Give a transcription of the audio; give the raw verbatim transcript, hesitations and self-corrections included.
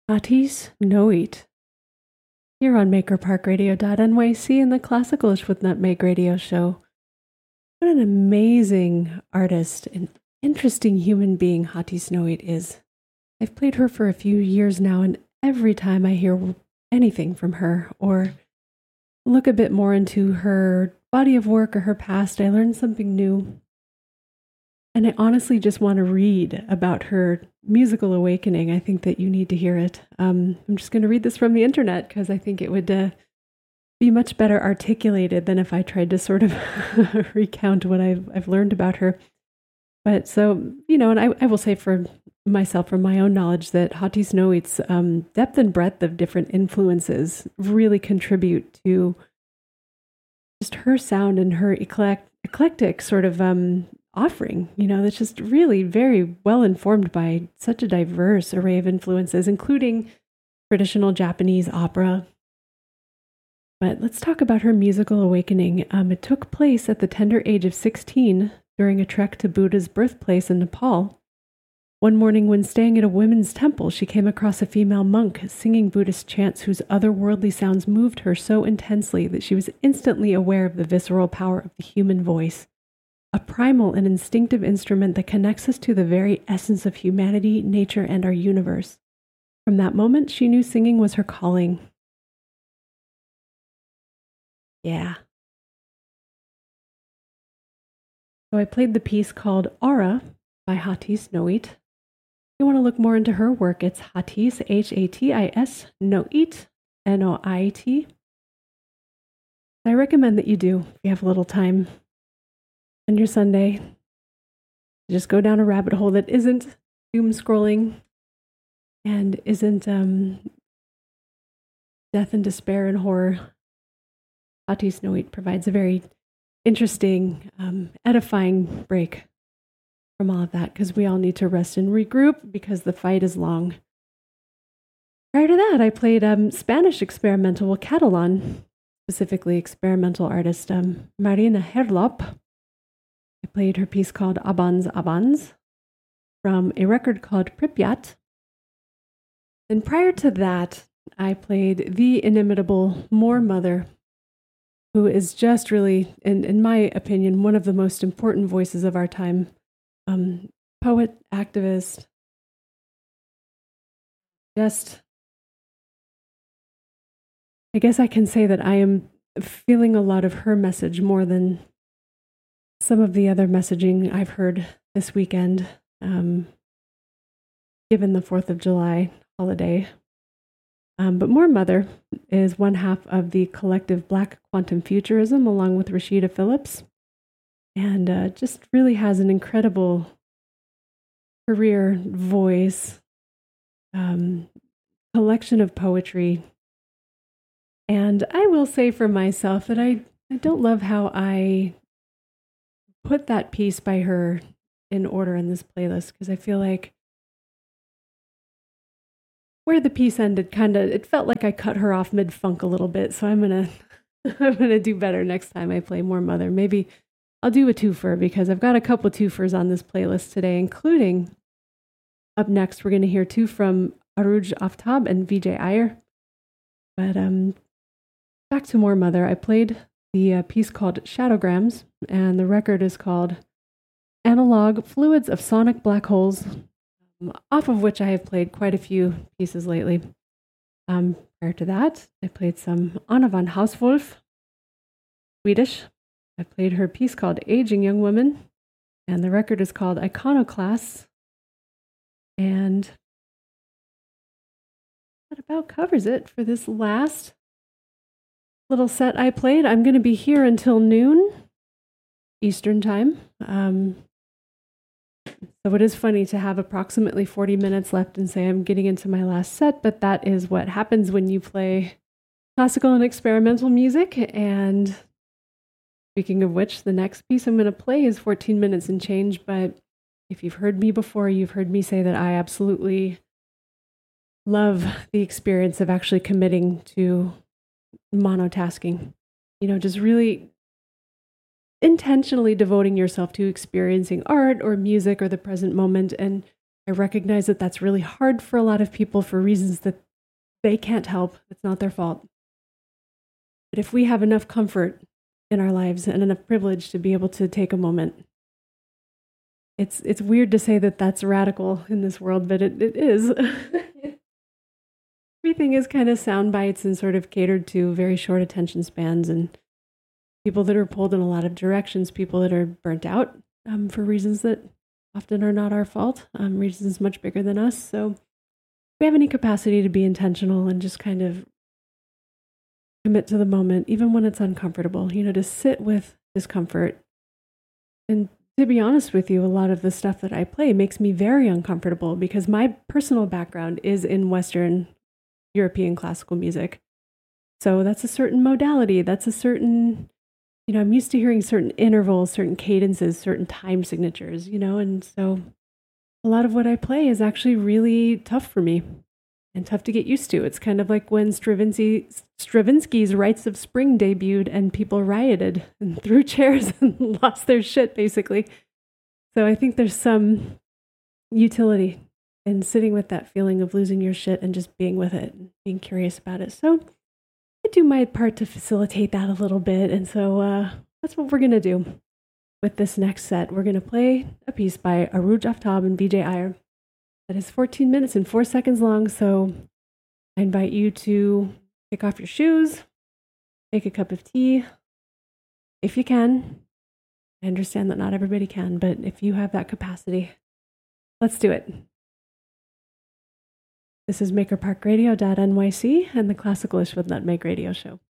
Hatis Noit here on maker park radio dot N Y C and the Classicalish with Nutmeg Radio Show. What an amazing artist and interesting human being Hatis Noit is. I've played her for a few years now, and every time I hear anything from her or look a bit more into her body of work or her past, I learn something new. And I honestly just want to read about her musical awakening. I think that you need to hear it. Um, I'm just going to read this from the internet because I think it would uh, be much better articulated than if I tried to sort of recount what I've, I've learned about her. But so, you know, and I, I will say for myself, from my own knowledge, that Hatis Noit's um, depth and breadth of different influences really contribute to just her sound and her eclect- eclectic sort of um, offering, you know, that's just really very well informed by such a diverse array of influences, including traditional Japanese opera. But let's talk about her musical awakening. Um, it took place at the tender age of sixteen during a trek to Buddha's birthplace in Nepal. One morning when staying at a women's temple, she came across a female monk singing Buddhist chants whose otherworldly sounds moved her so intensely that she was instantly aware of the visceral power of the human voice. A primal and instinctive instrument that connects us to the very essence of humanity, nature, and our universe. From that moment, she knew singing was her calling. Yeah. So I played the piece called Aura by Hatis Noit. If you want to look more into her work, it's Hatis, H A T I S, Noit, N O I T. I recommend that you do if you have a little time on your Sunday. Just go down a rabbit hole that isn't doom scrolling and isn't um, death and despair and horror. Hatis Noit provides a very interesting, um, edifying break from all of that, because we all need to rest and regroup because the fight is long. Prior to that, I played um, Spanish experimental, well, Catalan, specifically experimental artist um, Marina Herlop. I played her piece called Abans Abans from a record called Pripyat. And prior to that, I played the inimitable Moor Mother, who is just really, in, in my opinion, one of the most important voices of our time. Um, poet, activist, just, I guess I can say that I am feeling a lot of her message more than some of the other messaging I've heard this weekend, um, given the fourth of July holiday. Um, but Moor Mother is one half of the collective Black Quantum Futurism, along with Rashida Phillips, and uh, just really has an incredible career, voice, um, collection of poetry. And I will say for myself that I, I don't love how I put that piece by her in order in this playlist, because I feel like where the piece ended, kind of, it felt like I cut her off mid-funk a little bit. So I'm gonna, I'm gonna do better next time I play Moor Mother. Maybe I'll do a twofer, because I've got a couple twofers on this playlist today, including up next we're gonna hear two from Arooj Aftab and Vijay Iyer. But um, back to Moor Mother. I played the uh, piece called Shadowgrams, and the record is called Analog Fluids of Sonic Black Holes, um, off of which I have played quite a few pieces lately. Um, prior to that, I played some Anna van Hauswolf, Swedish. I played her piece called Aging Young Woman, and the record is called Iconoclasts. And that about covers it for this last little set I played. I'm going to be here until noon Eastern time. Um, so it is funny to have approximately forty minutes left and say I'm getting into my last set, but that is what happens when you play classical and experimental music. And speaking of which, the next piece I'm going to play is fourteen minutes and change, but if you've heard me before, you've heard me say that I absolutely love the experience of actually committing to monotasking, you know, just really intentionally devoting yourself to experiencing art or music or the present moment and I recognize that that's really hard for a lot of people for reasons that they can't help. It's not their fault. But if we have enough comfort in our lives and enough privilege to be able to take a moment, it's it's weird to say that that's radical in this world, but it, it is. Everything is kind of sound bites and sort of catered to very short attention spans and people that are pulled in a lot of directions, people that are burnt out um, for reasons that often are not our fault, um, reasons much bigger than us. So if we have any capacity to be intentional and just kind of commit to the moment, even when it's uncomfortable, you know, to sit with discomfort. And to be honest with you, a lot of the stuff that I play makes me very uncomfortable because my personal background is in Western European classical music. So that's a certain modality. That's a certain, you know, I'm used to hearing certain intervals, certain cadences, certain time signatures, you know, and so a lot of what I play is actually really tough for me and tough to get used to. It's kind of like when Stravinsky, Stravinsky's Rites of Spring debuted and people rioted and threw chairs and lost their shit, basically. So I think there's some utility in sitting with that feeling of losing your shit and just being with it, and being curious about it. So I do my part to facilitate that a little bit. And so uh, that's what we're going to do with this next set. We're going to play a piece by Arooj Aftab and Vijay Iyer that is fourteen minutes and four seconds long. So I invite you to kick off your shoes, make a cup of tea, if you can. I understand that not everybody can, but if you have that capacity, let's do it. This is maker park radio dot N Y C and the Classicalish with Nutmeg Radio Show.